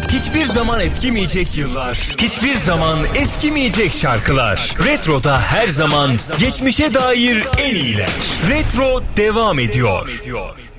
Hiçbir zaman eskimeyecek yıllar, hiçbir zaman eskimeyecek şarkılar. Retro'da her zaman geçmişe dair en iyiler. Retro devam ediyor.